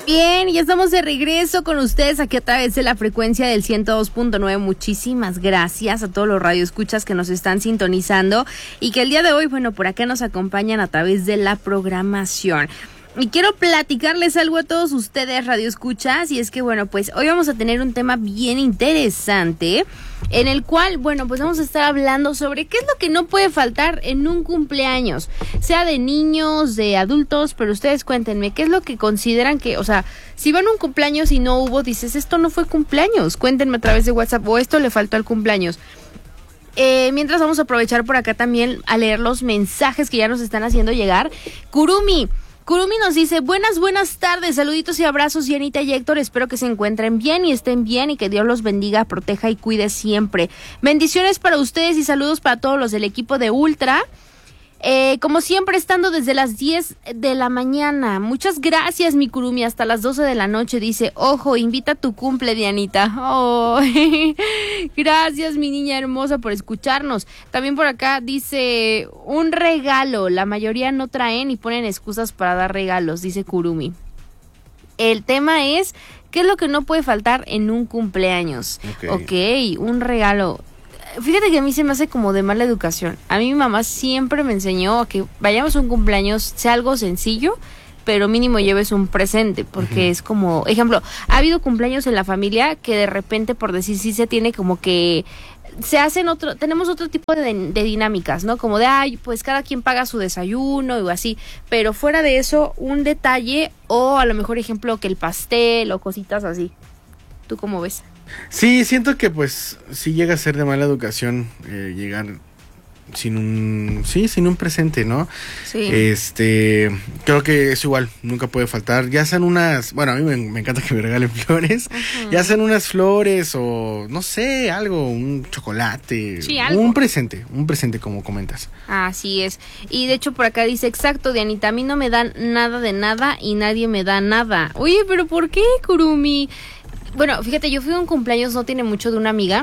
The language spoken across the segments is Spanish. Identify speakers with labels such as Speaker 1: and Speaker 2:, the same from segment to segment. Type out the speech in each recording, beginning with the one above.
Speaker 1: Bien, ya estamos de regreso con ustedes aquí a través de la frecuencia del 102.9. Muchísimas gracias a todos los radioescuchas que nos están sintonizando y que el día de hoy, bueno, por acá nos acompañan a través de la programación. Y quiero platicarles algo a todos ustedes, radioescuchas, y es que, bueno, pues hoy vamos a tener un tema bien interesante en el cual, bueno, pues vamos a estar hablando sobre qué es lo que no puede faltar en un cumpleaños, sea de niños, de adultos, pero ustedes cuéntenme, ¿qué es lo que consideran que, o sea, si van a un cumpleaños y no hubo, dices, esto no fue cumpleaños? Cuéntenme a través de WhatsApp, o esto le faltó al cumpleaños. Mientras vamos a aprovechar por acá también a leer los mensajes que ya nos están haciendo llegar. Kurumi nos dice, buenas tardes, saluditos y abrazos, Dianita y Héctor, espero que se encuentren bien y estén bien y que Dios los bendiga, proteja y cuide siempre. Bendiciones para ustedes y saludos para todos los del equipo de Ultra. Como siempre, estando desde las 10 de la mañana. Muchas gracias, mi Kurumi, hasta las 12 de la noche. Dice, ojo, invita a tu cumple, Dianita. Oh, gracias, mi niña hermosa, por escucharnos. También por acá dice, un regalo. La mayoría no traen y ponen excusas para dar regalos, dice Kurumi. El tema es, ¿qué es lo que no puede faltar en un cumpleaños? Ok, un regalo. Fíjate que a mí se me hace como de mala educación. A mí mi mamá siempre me enseñó a que vayamos a un cumpleaños, sea algo sencillo, pero mínimo lleves un presente, porque es como, ejemplo, ha habido cumpleaños en la familia que de repente, por decir sí, se tiene como que se hacen tenemos otro tipo de dinámicas, ¿no? Como de, ay, pues cada quien paga su desayuno o así, pero fuera de eso, un detalle o a lo mejor, ejemplo, que el pastel o cositas así. ¿Tú cómo ves?
Speaker 2: Sí, siento que pues sí llega a ser de mala educación llegar sin un presente, ¿no?
Speaker 1: Sí.
Speaker 2: Creo que es igual, nunca puede faltar. Ya sean unas, bueno, a mí me encanta que me regalen flores. Uh-huh. Ya sean unas flores o no sé, algo, un chocolate,
Speaker 1: sí, algo.
Speaker 2: Un presente como comentas.
Speaker 1: Así es. Y de hecho por acá dice, exacto, Dianita, a mí no me dan nada de nada y nadie me da nada. Oye, pero ¿por qué, Kurumi? Bueno, fíjate, yo fui a un cumpleaños no tiene mucho de una amiga,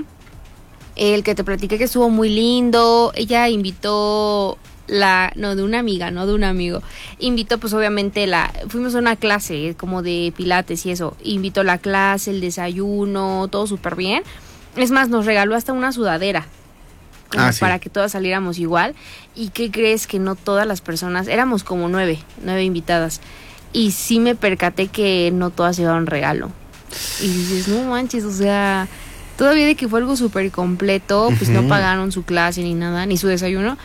Speaker 1: el que te platiqué que estuvo muy lindo. Ella invitó de una amiga, no de un amigo. Invitó pues obviamente fuimos a una clase como de pilates y eso. Invitó la clase, el desayuno, todo súper bien. Es más, nos regaló hasta una sudadera. Sí. Para que todas saliéramos igual. ¿Y qué crees? Que no todas las personas, éramos como 9 invitadas. Y sí me percaté que no todas llevaban regalo. Y dices, no manches, o sea, todavía de que fue algo súper completo, pues no pagaron su clase ni nada, ni su desayuno.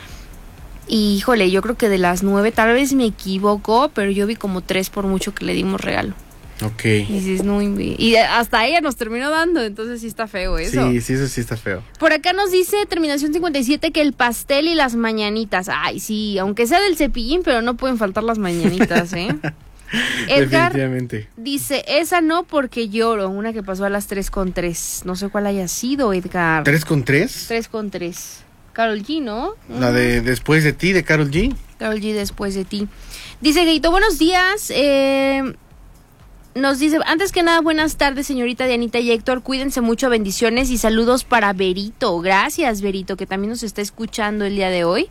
Speaker 1: Y híjole, yo creo que de las 9, tal vez me equivoco, pero yo vi como 3 por mucho que le dimos regalo.
Speaker 2: Ok.
Speaker 1: Y dices, no, y hasta ella nos terminó dando, entonces sí está feo eso.
Speaker 2: Sí, eso sí está feo.
Speaker 1: Por acá nos dice terminación 57 que el pastel y las mañanitas. Ay, sí, aunque sea del Cepillín, pero no pueden faltar las mañanitas, ¿eh? Edgar dice, esa no porque lloro, una que pasó a las 3:03. No sé cuál haya sido, Edgar.
Speaker 2: ¿3:03?
Speaker 1: 3:03. Karol G, ¿no?
Speaker 2: La de Después de ti, de Karol G.
Speaker 1: Karol G, Después de ti. Dice Gaito, buenos días. Nos dice, antes que nada, buenas tardes, señorita Dianita y Héctor. Cuídense mucho, bendiciones y saludos para Berito. Gracias, Berito, que también nos está escuchando el día de hoy.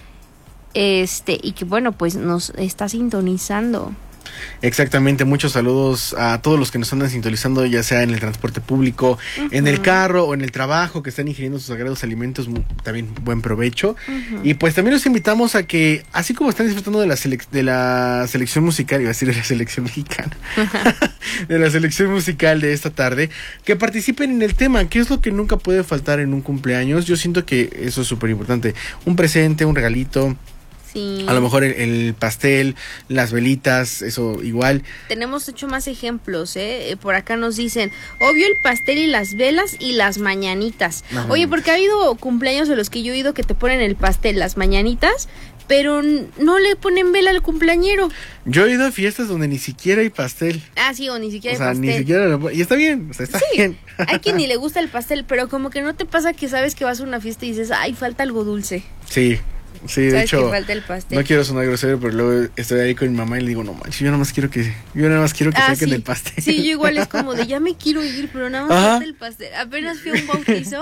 Speaker 1: Y que bueno, pues nos está sintonizando.
Speaker 2: Exactamente, muchos saludos a todos los que nos andan sintonizando, ya sea en el transporte público, en el carro o en el trabajo, que están ingiriendo sus sagrados alimentos, también buen provecho. Y pues también los invitamos a que, así como están disfrutando de la selección musical, iba a decir de la selección mexicana, de la selección musical de esta tarde, que participen en el tema, ¿qué es lo que nunca puede faltar en un cumpleaños? Yo siento que eso es súper importante, un presente, un regalito. Sí. A lo mejor el pastel, las velitas, eso igual.
Speaker 1: Tenemos hecho más ejemplos, por acá nos dicen, obvio el pastel y las velas y las mañanitas. Ajá. Oye, porque ha habido cumpleaños de los que yo he ido que te ponen el pastel, las mañanitas, pero no le ponen vela al cumpleañero.
Speaker 2: Yo he ido a fiestas donde ni siquiera hay pastel.
Speaker 1: Ah, sí, o ni siquiera hay pastel.
Speaker 2: Ni siquiera, y está bien, o sea, está bien.
Speaker 1: Hay quien ni le gusta el pastel, pero como que no te pasa que sabes que vas a una fiesta y dices, ay, falta algo dulce.
Speaker 2: Sí. Sí, de hecho,
Speaker 1: falta el pastel.
Speaker 2: No quiero sonar grosero, pero luego estoy ahí con mi mamá y le digo, no manches, yo nada más quiero que saquen el pastel.
Speaker 1: Sí, yo igual es como de, ya me quiero ir, pero nada más falta el pastel. Apenas fui a un bautizo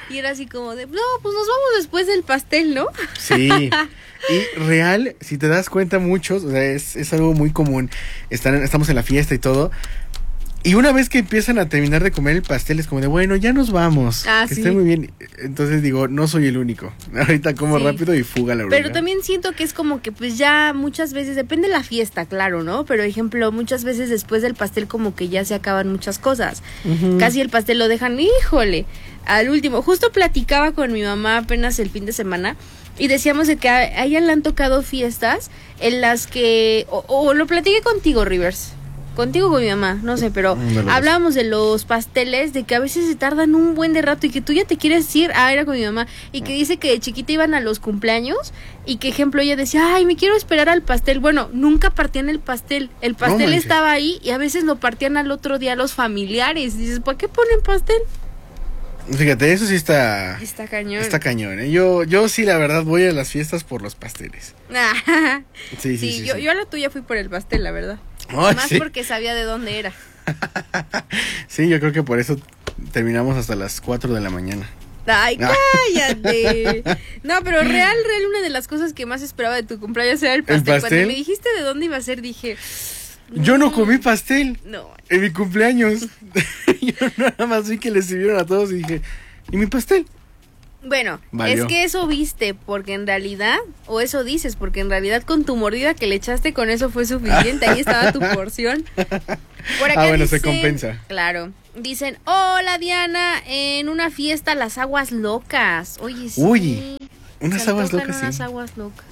Speaker 1: Y era así como de, no, pues nos vamos después del pastel, ¿no?
Speaker 2: Sí. Y real, si te das cuenta, muchos, o sea, es algo muy común. Estamos en la fiesta y todo. Y una vez que empiezan a terminar de comer el pastel, es como de, bueno, ya nos vamos. Que
Speaker 1: Sí.
Speaker 2: esté muy bien. Entonces digo, no soy el único. Ahorita como rápido y fuga la
Speaker 1: Pero también siento que es como que pues ya muchas veces, depende de la fiesta, claro, ¿no? Pero ejemplo, muchas veces después del pastel como que ya se acaban muchas cosas. Casi el pastel lo dejan, híjole, al último. Justo platicaba con mi mamá apenas el fin de semana y decíamos de que a ella le han tocado fiestas en las que, o lo platiqué contigo, Rivers. Contigo con mi mamá, no sé, pero hablábamos de los pasteles, de que a veces se tardan un buen de rato y que tú ya te quieres ir, era con mi mamá, y que dice que de chiquita iban a los cumpleaños y que ejemplo ella decía, ay, me quiero esperar al pastel. Bueno, nunca partían el pastel estaba ahí y a veces lo partían al otro día los familiares. Dices, ¿para qué ponen pastel?
Speaker 2: Fíjate, eso sí está
Speaker 1: cañón.
Speaker 2: Está cañón, ¿eh? Yo sí, la verdad, voy a las fiestas por los pasteles. Sí.
Speaker 1: Yo a la tuya fui por el pastel, la verdad.
Speaker 2: Ay,
Speaker 1: Más
Speaker 2: sí.
Speaker 1: porque sabía de dónde era.
Speaker 2: Sí, yo creo que por eso terminamos hasta las 4 de la mañana.
Speaker 1: Ay, cállate. No, pero real, una de las cosas que más esperaba de tu cumpleaños era el pastel.
Speaker 2: ¿El pastel?
Speaker 1: Cuando me dijiste de dónde iba a ser, dije...
Speaker 2: Yo no comí pastel.
Speaker 1: No.
Speaker 2: En mi cumpleaños. Yo nada más vi que les sirvieron a todos y dije, ¿y mi pastel?
Speaker 1: Bueno,
Speaker 2: Valió.
Speaker 1: es que eso viste, porque en realidad, o eso dices, porque en realidad con tu mordida que le echaste con eso fue suficiente, ahí estaba tu porción. Por acá
Speaker 2: bueno, se
Speaker 1: dicen,
Speaker 2: compensa.
Speaker 1: Claro, dicen, hola Diana, en una fiesta las aguas locas. Oye, sí.
Speaker 2: Uy, unas
Speaker 1: se
Speaker 2: aguas
Speaker 1: antojan
Speaker 2: locas,
Speaker 1: unas
Speaker 2: sí.
Speaker 1: aguas locas.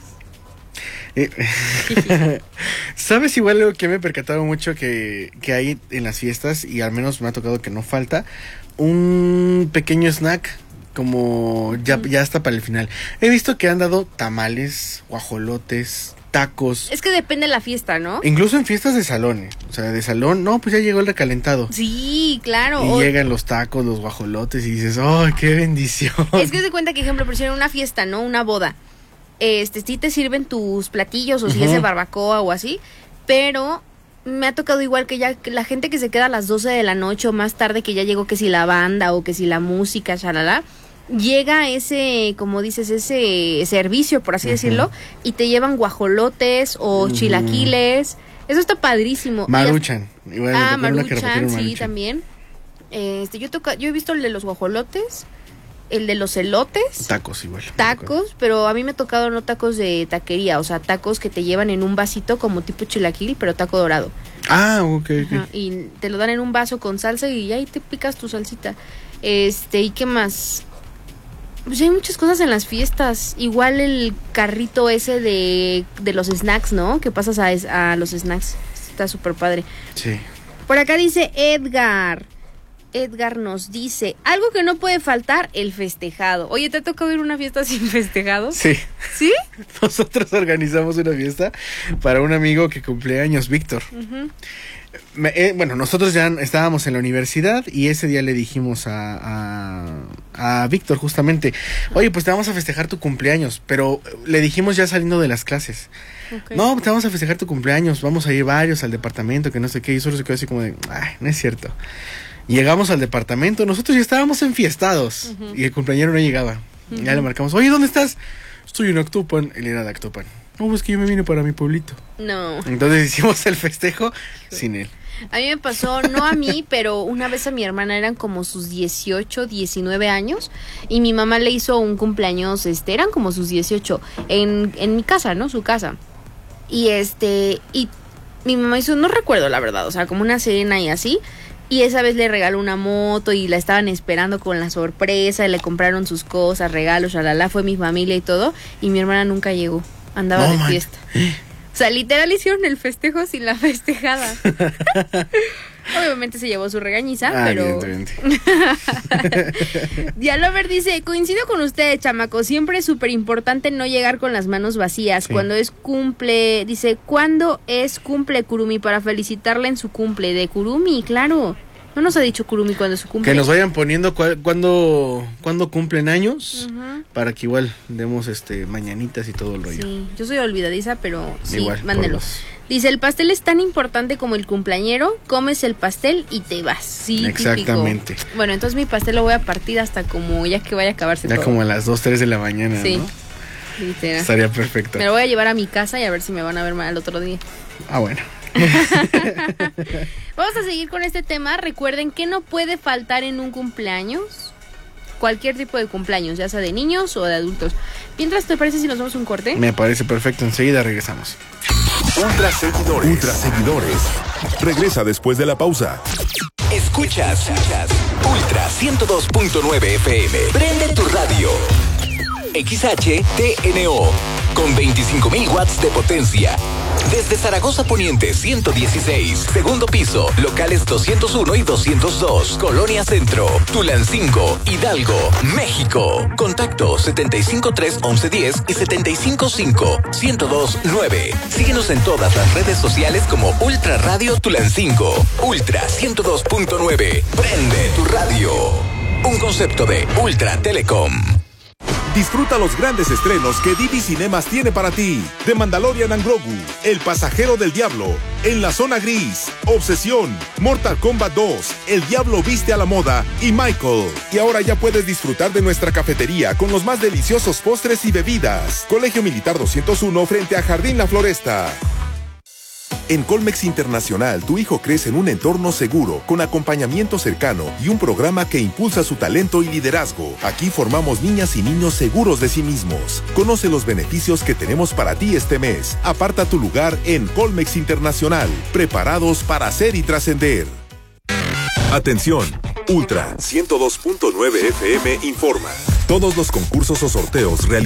Speaker 2: ¿Sabes igual algo que me he percatado mucho que hay en las fiestas? Y al menos me ha tocado que no falta un pequeño snack como ya está para el final. He visto que han dado tamales, guajolotes, tacos.
Speaker 1: Es que depende de la fiesta, ¿no?
Speaker 2: Incluso en fiestas de salón, o sea, de salón, no, pues ya llegó el recalentado.
Speaker 1: Sí, claro.
Speaker 2: Y llegan los tacos, los guajolotes y dices, ¡ay, qué bendición!
Speaker 1: Es que se cuenta que, ejemplo, por si en una fiesta, ¿no? Una boda. Sí te sirven tus platillos o si es de barbacoa o así, pero me ha tocado igual que ya que la gente que se queda a las 12 de la noche o más tarde, que ya llegó que si la banda o que si la música, shalala, llega ese, como dices, ese servicio, por así decirlo, y te llevan guajolotes o chilaquiles. Eso está padrísimo.
Speaker 2: Maruchan. Igual
Speaker 1: Maruchan, sí, también. Yo he visto el de los guajolotes, el de los elotes.
Speaker 2: Tacos igual.
Speaker 1: Tacos, pero a mí me ha tocado no tacos de taquería, o sea, tacos que te llevan en un vasito como tipo chilaquil, pero taco dorado.
Speaker 2: Ah, ok.
Speaker 1: Ajá, y te lo dan en un vaso con salsa y ahí te picas tu salsita. ¿Y qué más? Pues hay muchas cosas en las fiestas. Igual el carrito ese de los snacks, ¿no? Que pasas a los snacks. Está súper padre.
Speaker 2: Sí.
Speaker 1: Por acá dice Edgar. Edgar nos dice, algo que no puede faltar, el festejado. Oye, ¿te ha tocado ir a una fiesta sin festejado?
Speaker 2: Sí.
Speaker 1: ¿Sí?
Speaker 2: Nosotros organizamos una fiesta para un amigo que cumple años, Víctor. Bueno, nosotros ya estábamos en la universidad y ese día le dijimos a Víctor justamente, oye, pues te vamos a festejar tu cumpleaños, pero le dijimos ya saliendo de las clases. Okay. No, te vamos a festejar tu cumpleaños, vamos a ir varios al departamento, que no sé qué, y solo se quedó así como de, ay, no es cierto. Llegamos al departamento, nosotros ya estábamos enfiestados y el cumpleañero no llegaba. Ya le marcamos, oye, ¿dónde estás? Estoy en Actopan. Él era de Actopan. No, es que yo me vine para mi pueblito.
Speaker 1: No.
Speaker 2: Entonces hicimos el festejo sin él.
Speaker 1: A mí me pasó, no a mí, pero una vez a mi hermana, eran como sus 18, 19 años, y mi mamá le hizo un cumpleaños, eran como sus 18, en mi casa, ¿no? Su casa. Y y mi mamá hizo, no recuerdo la verdad, o sea, como una cena y así. Y esa vez le regaló una moto y la estaban esperando con la sorpresa y le compraron sus cosas, regalos, shalala, fue mi familia y todo. Y mi hermana nunca llegó, andaba de fiesta. O sea, literal hicieron el festejo sin la festejada. Obviamente se llevó su regañiza, pero... Dialover dice, coincido con ustedes, chamacos, siempre es súper importante no llegar con las manos vacías. Sí. Cuando es cumple, dice, ¿cuándo es cumple Kurumi? Para felicitarla en su cumple. De Kurumi, claro. No nos ha dicho Kurumi cuándo es su cumple.
Speaker 2: Que nos vayan poniendo cuándo cumplen años, para que igual demos mañanitas y todo el rollo.
Speaker 1: Sí, yo soy olvidadiza, pero sí,
Speaker 2: igual,
Speaker 1: mándenlo. Dice, el pastel es tan importante como el cumpleañero, comes el pastel y te vas. Sí,
Speaker 2: exactamente.
Speaker 1: Típico. Bueno, entonces mi pastel lo voy a partir hasta como ya que vaya a acabarse
Speaker 2: ya todo. Como a las 2, 3 de la mañana,
Speaker 1: sí,
Speaker 2: ¿no?
Speaker 1: Literal.
Speaker 2: Estaría perfecto.
Speaker 1: Me lo voy a llevar a mi casa y a ver si me van a ver mal el otro día.
Speaker 2: Ah, bueno.
Speaker 1: Vamos a seguir con este tema. Recuerden que no puede faltar en un cumpleaños, cualquier tipo de cumpleaños, ya sea de niños o de adultos. Mientras, ¿te parece si nos damos un corte?
Speaker 2: Me parece perfecto, enseguida regresamos.
Speaker 3: Ultra seguidores. Regresa después de la pausa.
Speaker 4: Escuchas Ultra 102.9 FM. Prende tu radio. XHTNO con 25.000 watts de potencia. Desde Zaragoza Poniente 116, segundo piso, locales 201 y 202, Colonia Centro, Tulancingo, Hidalgo, México. Contacto 753-1110 y 755-1029. Síguenos en todas las redes sociales como Ultra Radio Tulancingo. Ultra 102.9. Prende tu radio. Un concepto de Ultra Telecom.
Speaker 3: Disfruta los grandes estrenos que Divi Cinemas tiene para ti. The Mandalorian and Grogu, El Pasajero del Diablo, En la Zona Gris, Obsesión, Mortal Kombat 2, El Diablo Viste a la Moda y Michael. Y ahora ya puedes disfrutar de nuestra cafetería con los más deliciosos postres y bebidas. Colegio Militar 201 frente a Jardín La Floresta. En Colmex Internacional, tu hijo crece en un entorno seguro, con acompañamiento cercano y un programa que impulsa su talento y liderazgo. Aquí formamos niñas y niños seguros de sí mismos. Conoce los beneficios que tenemos para ti este mes. Aparta tu lugar en Colmex Internacional, preparados para hacer y trascender. Atención, Ultra 102.9 FM informa. Todos los concursos o sorteos realizados